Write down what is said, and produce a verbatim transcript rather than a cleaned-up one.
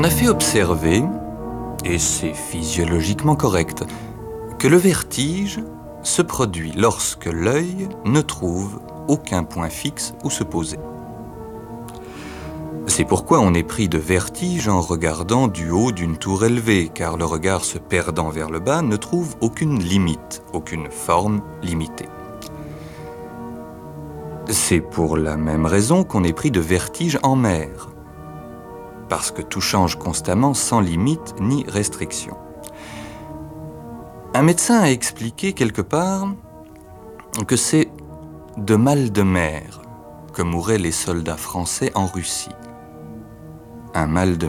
On a fait observer, et c'est physiologiquement correct, que le vertige se produit lorsque l'œil ne trouve aucun point fixe où se poser. C'est pourquoi on est pris de vertige en regardant du haut d'une tour élevée, car le regard se perdant vers le bas ne trouve aucune limite, aucune forme limitée. C'est pour la même raison qu'on est pris de vertige en mer, parce que tout change constamment sans limite ni restriction. Un médecin a expliqué quelque part que c'est de mal de mer que mouraient les soldats français en Russie. Un mal de